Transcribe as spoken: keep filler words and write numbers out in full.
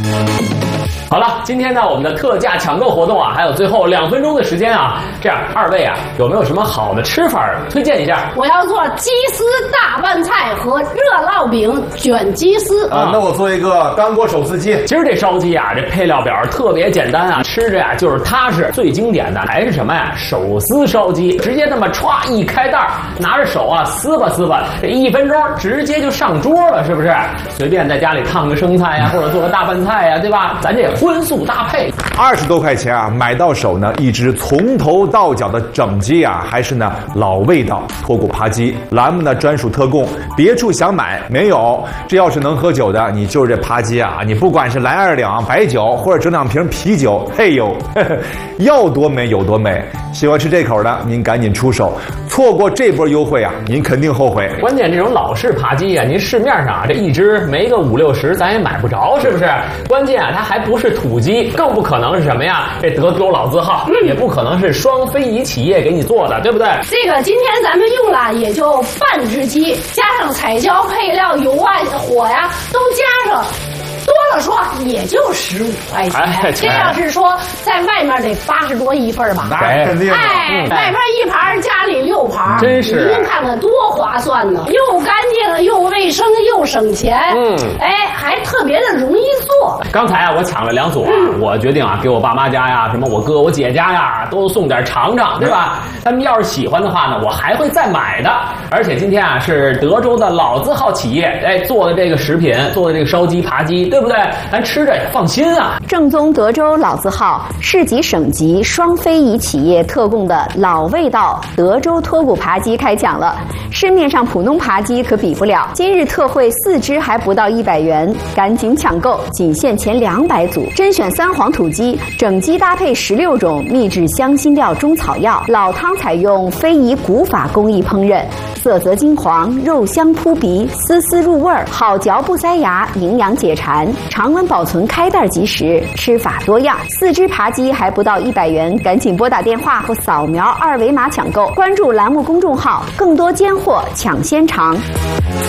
好了，今天呢我们的特价抢购活动啊，还有最后两分钟的时间啊，这样二位啊有没有什么好的吃法推荐一下？ 我要做鸡丝大拌菜和热烙饼卷鸡丝啊，那我做一个干锅手撕鸡。 其实这烧鸡啊，这配料表特别简单啊，吃着呀就是踏实。最经典的还是什么呀？手撕烧鸡，直接那么歘一开袋，拿着手啊撕吧撕吧，这一分钟直接就上桌了，是不是？随便在家里烫个生菜呀，或者做个大拌菜呀，对吧？咱这荤素搭配， 二十多块钱啊，买到手呢，一只从头到脚的整鸡啊，还是呢老味道脱骨扒鸡，栏目呢专属特供，别处想买没有。这要是能喝酒的，你就是这扒鸡啊，你不管是来二两白酒，或者整两瓶啤酒，嘿呦，呵呵要多美有多美。喜欢吃这口的，您赶紧出手，错过这波优惠啊，您肯定后悔。 关键这种老式扒鸡啊，您市面上啊这一只没个五六十，咱也买不着，是不是？关键啊，它还不是土鸡，更不可能是什么呀？这德州老字号，嗯、也不可能是双非遗企业给你做的，对不对？ 这个今天咱们用了也就半只鸡，加上彩椒、配料、油啊、火呀，都加上。多了说也就十五块钱，哎、这要是说在外面得八十多一份吧？ 那肯定的。 哎，外面一盘，家里六盘， 真是。 您看看多划算呢，又干净又卫生又省钱，嗯，哎，还特别的容易做。 刚才啊，我抢了两组啊，嗯、我决定啊，给我爸妈家呀、什么我哥我姐家呀，都送点尝尝，对吧？他们要是喜欢的话呢，我还会再买的。而且今天啊，是德州的老字号企业哎做的这个食品，做的这个烧鸡扒鸡。对不对？咱吃着也放心啊！ 正宗德州老字号、市级省级双非遗企业特供的老味道德州脱骨扒鸡开抢了，市面上普通扒鸡可比不了。今日特惠四只还不到一百元，赶紧抢购，仅限前两百组。甄选三黄土鸡，整鸡搭配十六种秘制香辛料中草药，老汤采用非遗古法工艺烹饪，色泽金黄，肉香扑鼻，丝丝入味儿，好嚼不塞牙，营养解馋。常温保存，开袋即食，吃法多样。四只扒鸡还不到一百元，赶紧拨打电话或扫描二维码抢购。关注栏目公众号，更多尖货抢先尝。